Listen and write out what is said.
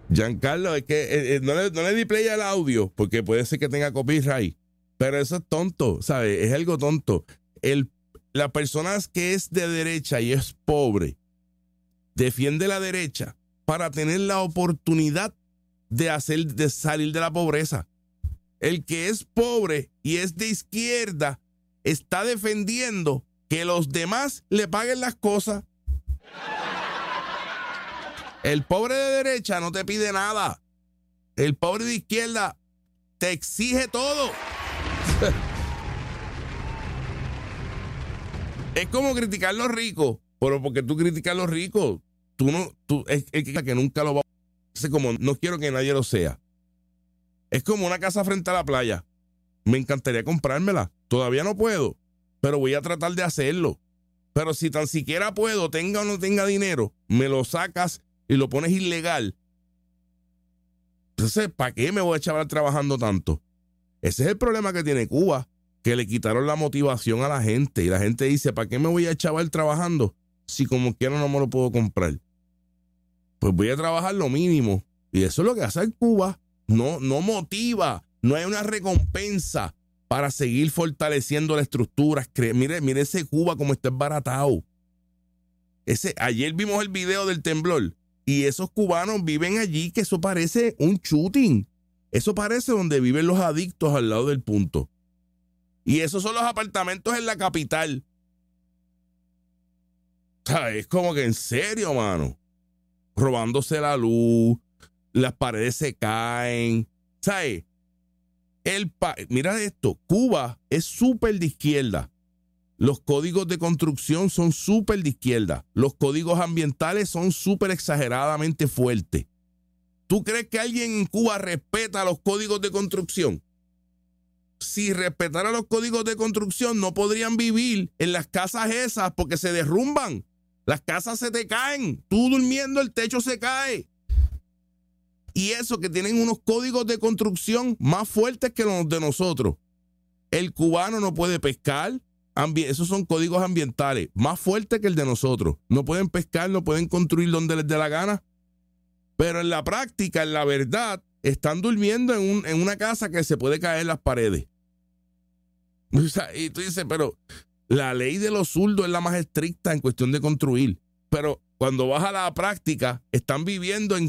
Giancarlo, es que no le di play al audio porque puede ser que tenga copyright, pero eso es tonto, ¿sabes? Es algo tonto. La persona que es de derecha y es pobre defiende la derecha para tener la oportunidad de salir de la pobreza. El que es pobre y es de izquierda está defendiendo que los demás le paguen las cosas. El pobre de derecha no te pide nada. El pobre de izquierda te exige todo. Es como criticar a los ricos, pero porque tú criticas a los ricos, es que nunca lo va a hacer, como no quiero que nadie lo sea. Es como una casa frente a la playa. Me encantaría comprármela. Todavía no puedo, pero voy a tratar de hacerlo. Pero si tan siquiera puedo, tenga o no tenga dinero, me lo sacas y lo pones ilegal. Entonces, ¿para qué me voy a echar trabajando tanto? Ese es el problema que tiene Cuba, que le quitaron la motivación a la gente. Y la gente dice, ¿para qué me voy a echar trabajando si como quiera no me lo puedo comprar? Pues voy a trabajar lo mínimo. Y eso es lo que hace Cuba. No motiva, no hay una recompensa para seguir fortaleciendo la estructura. Mire ese Cuba como está embaratado. Ayer vimos el video del temblor y esos cubanos viven allí, que eso parece un shooting. Eso parece donde viven los adictos al lado del punto. Y esos son los apartamentos en la capital. O sea, es como que en serio, mano. Robándose la luz, las paredes se caen. ¿Sabes? Mira esto, Cuba es súper de izquierda. Los códigos de construcción son súper de izquierda. Los códigos ambientales son súper exageradamente fuertes. ¿Tú crees que alguien en Cuba respeta los códigos de construcción? Si respetara los códigos de construcción, no podrían vivir en las casas esas porque se derrumban. Las casas se te caen. Tú durmiendo, el techo se cae. Y eso que tienen unos códigos de construcción más fuertes que los de nosotros. El cubano no puede pescar. Esos son códigos ambientales más fuertes que el de nosotros. No pueden pescar, no pueden construir donde les dé la gana. Pero en la práctica, en la verdad, están durmiendo en una casa que se puede caer las paredes. O sea, y tú dices, pero la ley de los zurdos es la más estricta en cuestión de construir. Pero cuando vas a la práctica, están viviendo en